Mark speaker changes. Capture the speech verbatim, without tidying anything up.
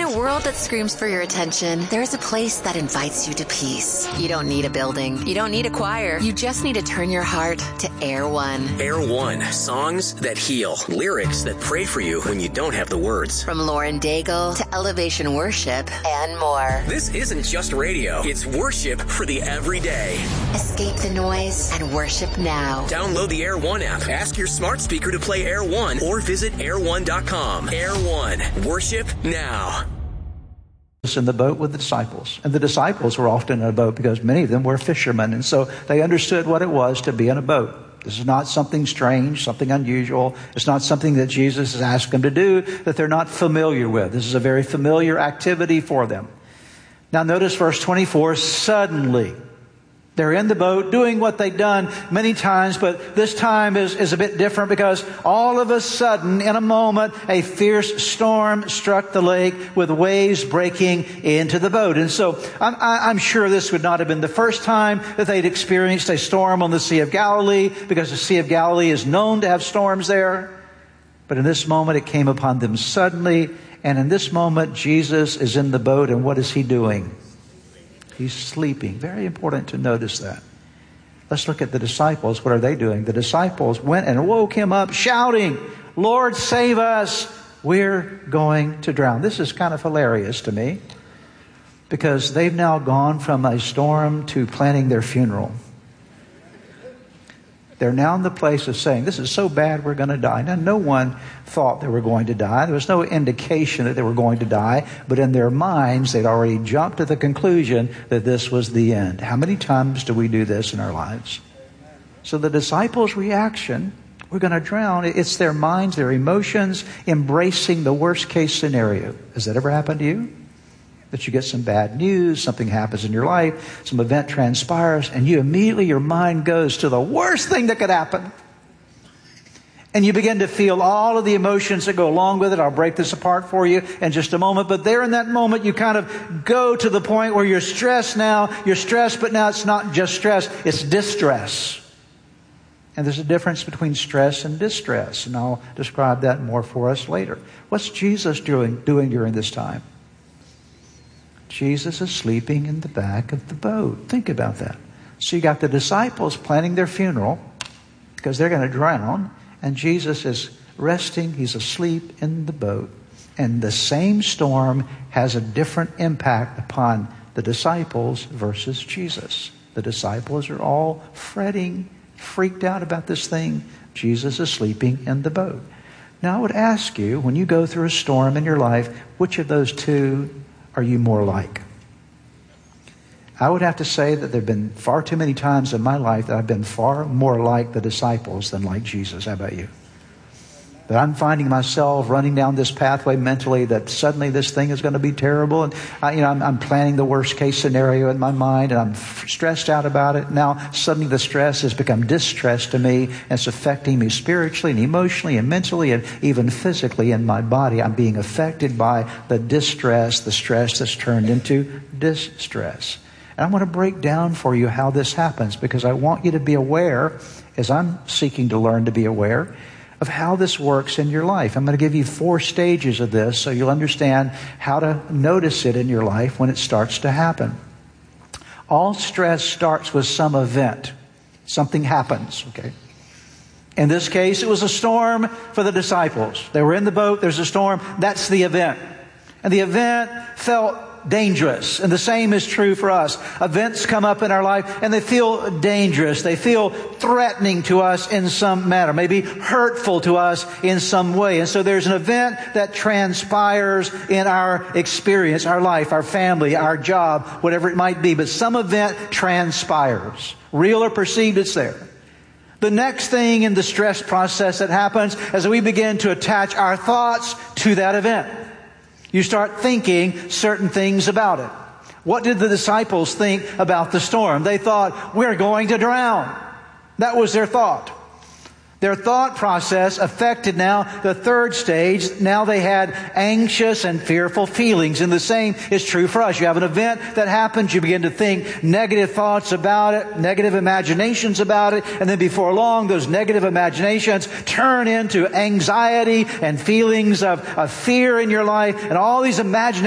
Speaker 1: a world that screams for your attention, there's a place that invites you to peace. You don't need a building. You don't need a choir. You just need to turn your heart to Air One.
Speaker 2: Air One. Songs that heal. Lyrics that pray for you when you don't have the words.
Speaker 1: From Lauren Daigle to Elevation Worship and more.
Speaker 2: This isn't just radio. It's worship for the everyday.
Speaker 1: Escape the noise and worship now.
Speaker 2: Download the Air One app. Ask your smart speaker to play Air One or visit air one dot com. Air One. Worship now.
Speaker 3: In the boat with the disciples. And the disciples were often in a boat because many of them were fishermen. And so they understood what it was to be in a boat. This is not something strange, something unusual. It's not something that Jesus has asked them to do that they're not familiar with. This is a very familiar activity for them. Now notice verse twenty-four, suddenly. They're in the boat doing what they've done many times, but this time is, is a bit different because all of a sudden, in a moment, a fierce storm struck the lake with waves breaking into the boat. And so I'm, I'm sure this would not have been the first time that they'd experienced a storm on the Sea of Galilee, because the Sea of Galilee is known to have storms there. But in this moment, it came upon them suddenly. And in this moment, Jesus is in the boat, and what is he doing? He's sleeping. Very important to notice that. Let's look at the disciples. What are they doing? The disciples went and woke him up shouting, "Lord, save us. We're going to drown." This is kind of hilarious to me because they've now gone from a storm to planning their funeral. They're now in the place of saying, this is so bad we're going to die. Now, no one thought they were going to die. There was no indication that they were going to die. But in their minds, they'd already jumped to the conclusion that this was the end. How many times do we do this in our lives? So the disciples' reaction, we're going to drown. It's their minds, their emotions, embracing the worst case scenario. Has that ever happened to you? That you get some bad news, something happens in your life, some event transpires, and you immediately, your mind goes to the worst thing that could happen. And you begin to feel all of the emotions that go along with it. I'll break this apart for you in just a moment. But there in that moment, you kind of go to the point where you're stressed now. You're stressed, but now it's not just stress, it's distress. And there's a difference between stress and distress. And I'll describe that more for us later. What's Jesus doing, doing during this time? Jesus is sleeping in the back of the boat. Think about that. So you got the disciples planning their funeral because they're going to drown. And Jesus is resting. He's asleep in the boat. And the same storm has a different impact upon the disciples versus Jesus. The disciples are all fretting, freaked out about this thing. Jesus is sleeping in the boat. Now I would ask you, when you go through a storm in your life, which of those two are you more like? I would have to say that there have been far too many times in my life that I've been far more like the disciples than like Jesus. How about you? That I'm finding myself running down this pathway mentally that suddenly this thing is going to be terrible. And I, you know, I'm, I'm planning the worst case scenario in my mind and I'm f- stressed out about it. Now suddenly the stress has become distress to me. And it's affecting me spiritually and emotionally and mentally and even physically in my body. I'm being affected by the distress, the stress that's turned into distress. And I want to break down for you how this happens because I want you to be aware, as I'm seeking to learn to be aware, of how this works in your life. I'm going to give you four stages of this so you'll understand how to notice it in your life when it starts to happen. All stress starts with some event. Something happens, okay? In this case, it was a storm for the disciples. They were in the boat, there's a storm, that's the event. And the event felt dangerous. And the same is true for us. Events come up in our life and they feel dangerous. They feel threatening to us in some manner, maybe hurtful to us in some way. And so there's an event that transpires in our experience, our life, our family, our job, whatever it might be. But some event transpires. Real or perceived, it's there. The next thing in the stress process that happens is we begin to attach our thoughts to that event. You start thinking certain things about it. What did the disciples think about the storm? They thought, we're going to drown. That was their thought. Their thought process affected now the third stage. Now they had anxious and fearful feelings. And the same is true for us. You have an event that happens. You begin to think negative thoughts about it, negative imaginations about it. And then before long, those negative imaginations turn into anxiety and feelings of, of fear in your life. And all these imaginations